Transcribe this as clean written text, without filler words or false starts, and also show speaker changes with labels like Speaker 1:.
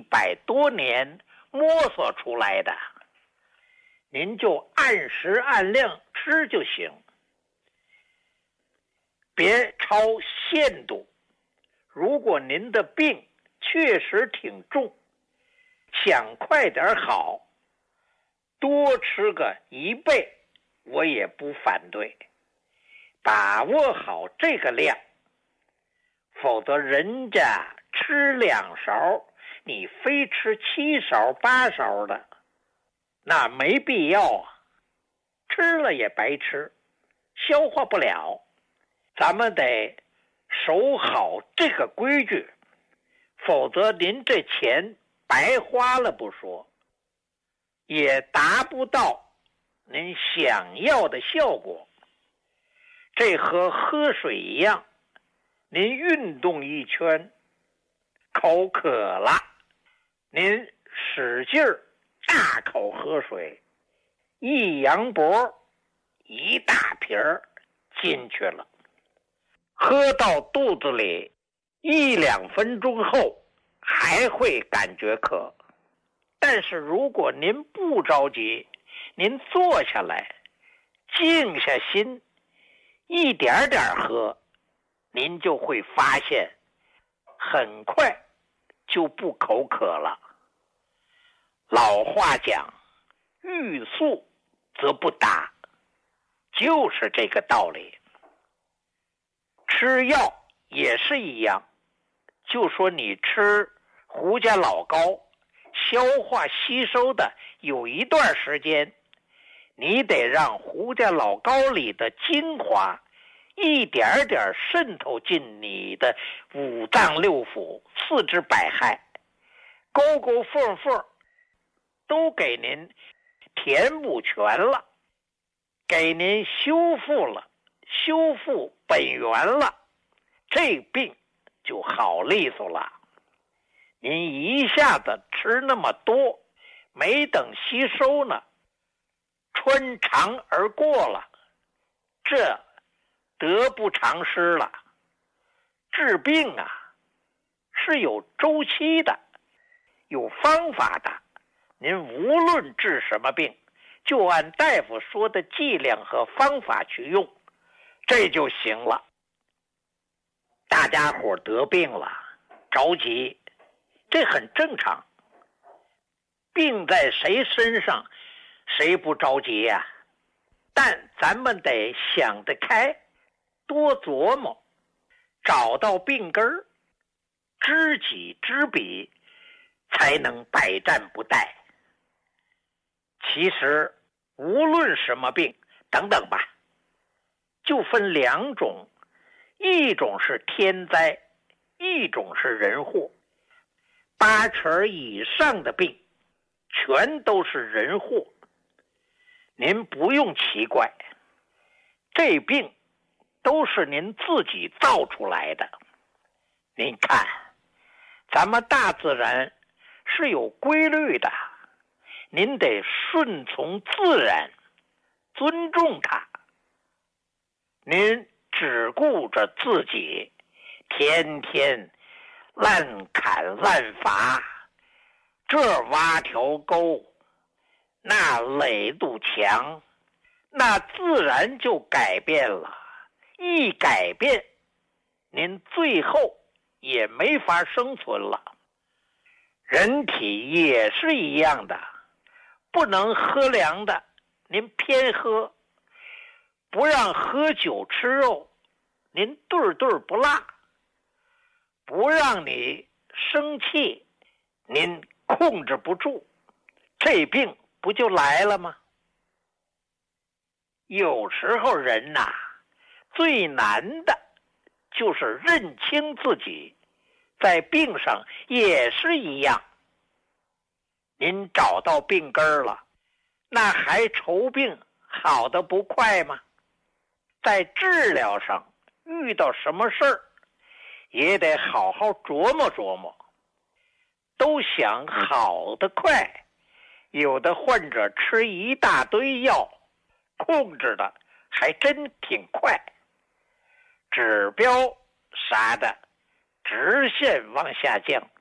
Speaker 1: 100多年摸索出来的，您就按时按量吃就行，别超限度。如果您的病确实挺重，想快点好，多吃个1倍我也不反对，把握好这个量，否则人家吃2勺，你非吃7勺8勺的，那没必要啊，吃了也白吃，消化不了。咱们得守好这个规矩，否则您这钱白花了不说，也达不到您想要的效果。这和喝水一样，您运动一圈，口渴了，您使劲儿大口喝水，一扬脖，一大瓶儿进去了，喝到肚子里1、2分钟后还会感觉渴。但是如果您不着急，您坐下来，静下心，一点点喝，您就会发现很快就不口渴了。老话讲，欲速则不达，就是这个道理。吃药也是一样，就说你吃胡家老膏，消化吸收的有一段时间，你得让胡家老膏里的精华一点点渗透进你的5脏6腑、4肢百骸，沟沟缝缝都给您填补全了，给您修复本源了，这病就好利索了。您一下子吃那么多，没等吸收呢，穿肠而过了，这得不偿失了。治病啊，是有周期的，有方法的。您无论治什么病，就按大夫说的剂量和方法去用，这就行了。大家伙得病了，着急，这很正常。病在谁身上，谁不着急呀？但咱们得想得开，多琢磨，找到病根儿，知己知彼，才能百战不殆。其实无论什么病，等等吧，就分2种，一种是天灾，一种是人祸。80%以上的病全都是人祸，您不用奇怪，这病都是您自己造出来的。您看，咱们大自然是有规律的，您得顺从自然，尊重它。您只顾着自己，天天滥砍滥伐，这挖条沟，那垒堵墙，那自然就改变了。一改变，您最后也没法生存了。人体也是一样的，不能喝凉的，您偏喝；不让喝酒吃肉，您顿顿不辣；不让你生气，您控制不住，这病不就来了吗？有时候人呐，最难的就是认清自己，在病上也是一样。您找到病根了，那还愁病好得不快吗？在治疗上遇到什么事儿，也得好好琢磨琢磨。都想好得快，有的患者吃一大堆药，控制的还真挺快，指标啥的直线往下降。